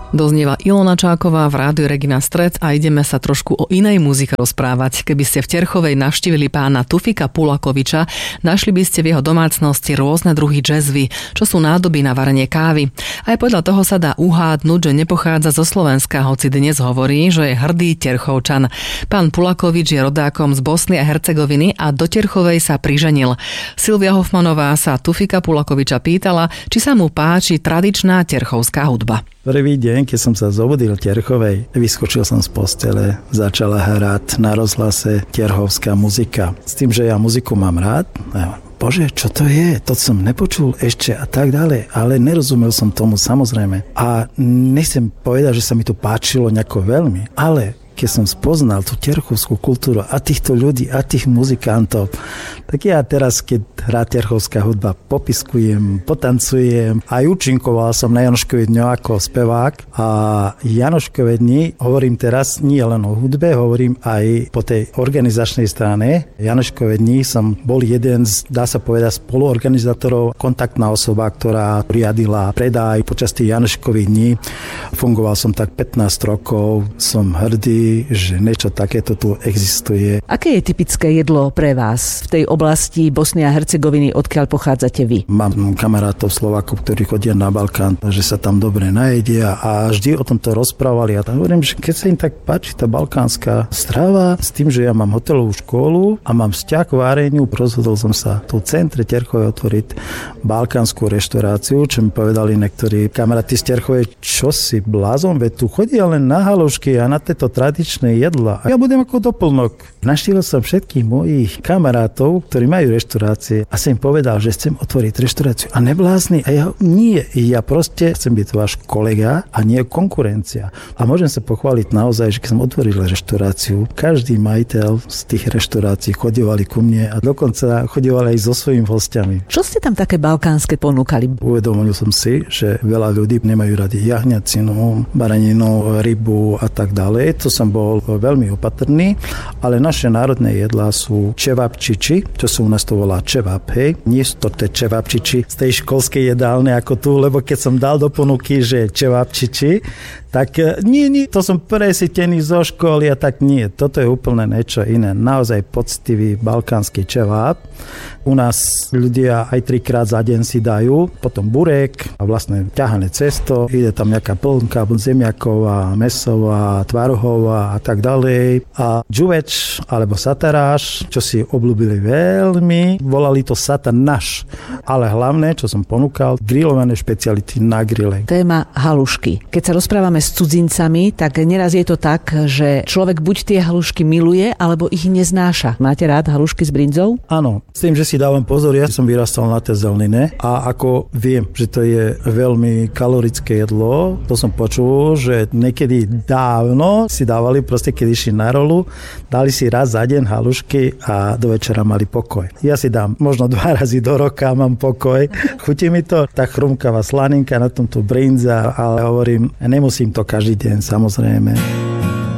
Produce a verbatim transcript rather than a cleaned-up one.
Doznieva Ilona Čáková v rádiu Regina Stret a ideme sa trošku o inej muzike rozprávať. Keby ste v Terchovej navštívili pána Tufika Pulakoviča, našli by ste v jeho domácnosti rôzne druhy jazzvy, čo sú nádoby na varenie kávy. Aj podľa toho sa dá uhádnuť, že nepochádza zo Slovenska, hoci dnes hovorí, že je hrdý Terchovčan. Pán Pulakovič je rodákom z Bosny a Hercegoviny a do Terchovej sa priženil. Silvia Hofmanová sa Tufika Pulakoviča pýtala, či sa mu páči tradičná terchovská hudba. Prvý deň, keď som sa zobudil v Terchovej, vyskočil som z postele, začala hrať na rozhlase terchovská muzika. S tým, že ja muziku mám rád, bože, čo to je? To som nepočul ešte a tak ďalej, ale nerozumel som tomu samozrejme. A nechcem povedať, že sa mi to páčilo nejako veľmi, ale keď som spoznal tú terchovskú kultúru a týchto ľudí a tých muzikantov, tak ja teraz, keď hrá terchovská hudba, popiskujem, potancujem. Aj účinkoval som na Janoškové dni ako spevák a Janoškové dni, hovorím teraz nie len o hudbe, hovorím aj po tej organizačnej strane. Janoškové dni som bol jeden z, dá sa povedať, spoluorganizátorov, kontaktná osoba, ktorá riadila predaj počas tých Janoškových dní. Fungoval som tak pätnásť rokov, som hrdý, že niečo takéto tu existuje. Aké je typické jedlo pre vás v tej oblasti Bosny a Hercegoviny, odkiaľ pochádzate vy? Mám kamarátov Slovákov, ktorí chodia na Balkán, že sa tam dobre najedia a vždy o tomto rozprávali. A tam hovorím, že keď sa im tak páči tá balkánska strava, s tým, že ja mám hotelovú školu a mám vzťah k vareniu, rozhodol som sa tu v centre Terchovej otvoriť balkánsku reštauráciu, čo mi povedali niektorí kamaráti z Terchovej, čo si blázon, veď tu chodia len na halušky a na tieto tradičné jedla. A ja budem ako doplnok. Naštívil som všetkých mojich kamarátov, ktorí majú reštaurácie a som im povedal, že chcem otvoriť reštauráciu. A neblázni. A ja nie. Ja proste chcem byť váš kolega a nie konkurencia. A môžem sa pochváliť naozaj, že keď som otvoril reštauráciu, každý majiteľ z tých reštaurácií chodívali ku mne a dokonca chodívali aj so svojimi hostiami. Čo ste tam také balkánske ponúkali? Uvedomil som si, že veľa ľudí nemajú radi jahňacinu, baraninu, rybu a tak ďalej. To som bol veľmi opatrný, ale naše národné jedlá sú čevapčiči, čo sú u nás to volá čevap, hej. Nie sú to tie čevapčiči z tej školskej jedálne ako tu, lebo keď som dal do ponuky, že čevapčiči, tak nie, nie, to som presítený zo školy a tak nie. Toto je úplne niečo iné. Naozaj poctivý balkánsky čevap. U nás ľudia aj trikrát za deň si dajú, potom burek a vlastne ťahané cesto, ide tam nejaká plnka, zemiaková, mesová, tvarohová a tak ďalej. A džuveč alebo sataráš, čo si obľúbili veľmi, volali to satanaš. Ale hlavné, čo som ponúkal, grillované špeciality na grille. Téma halušky. Keď sa rozprávame s cudzincami, tak neraz je to tak, že človek buď tie halušky miluje, alebo ich neznáša. Máte rád halušky s brinzou? Áno, s tým, že si dávam pozor, ja som vyrastal na tej zelenine a ako viem, že to je veľmi kalorické jedlo, to som počul, že niekedy dávno si dávali proste, keď išli na rolu, dali si raz za deň halušky a do večera mali pokoj. Ja si dám možno dva razy do roka, mám pokoj. Chutí mi to, tá chrumkavá slaninka, na tomto brinza, ale hovorím, nemusím to každý deň, samozrejme.